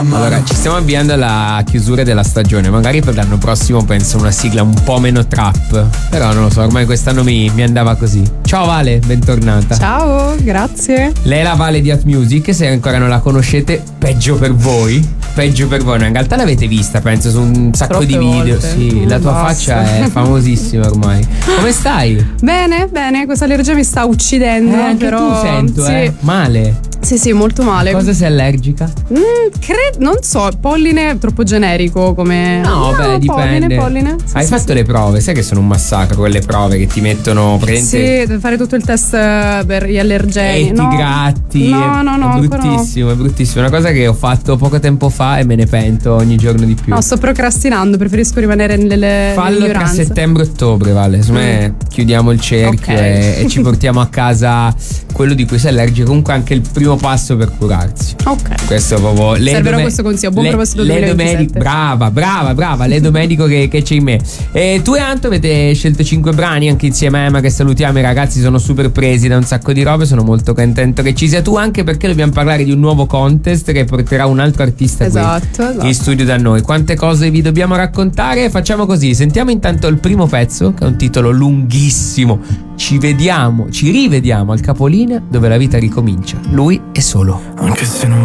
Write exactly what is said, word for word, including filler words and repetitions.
Allora, ci stiamo avviando alla chiusura della stagione. Magari per l'anno prossimo penso una sigla un po' meno trap. Però non lo so, ormai quest'anno mi, mi andava così. Ciao Vale, bentornata. Ciao, grazie. Lei è la Vale di At Music. Se ancora non la conoscete, peggio per voi. Peggio per voi. No, in realtà l'avete vista, penso, su un sacco Troppe di video. volte. Sì, la tua Basta. faccia è famosissima ormai. Come stai? Bene, bene, questa allergia mi sta uccidendo. Eh, anche però tu sento, sì. eh. Male. Sì, sì, molto male. Cosa sei allergica? Mm, cre- non so, polline è troppo generico come. No, beh, dipende. Polline, polline. Sì, Hai sì, fatto sì. le prove? Sai che sono un massacro quelle prove che ti mettono presente. Sì, devi fare tutto il test eh, per gli allergeni. E ti no. gratti. No, è, no, no, è ancora no. bruttissimo, è bruttissimo. Una cosa che ho fatto poco tempo fa e me ne pento ogni giorno di più. No, sto procrastinando, preferisco rimanere nelle Fallo tra nell'ignoranza. settembre e ottobre, Vale. Secondo me chiudiamo il cerchio Ok. e, e ci portiamo a casa quello di cui sei allergico. Comunque anche il primo passo per curarsi. Ok. Questo è proprio le Servirà questo consiglio. Buon le- proposito le duemilaventisette. domeniche- brava, brava, brava. Le domenico che, che c'è in me. E tu e Anto avete scelto cinque brani anche insieme a Emma, che salutiamo. I ragazzi sono super presi da un sacco di robe. Sono molto contento che ci sia tu, anche perché dobbiamo parlare di un nuovo contest che porterà un altro artista Esatto, qui esatto. in studio da noi. Quante cose vi dobbiamo raccontare? Facciamo così: sentiamo intanto il primo pezzo, che è un titolo lunghissimo. Ci vediamo, ci rivediamo al capolinea dove la vita ricomincia. Lui è solo. Anche se non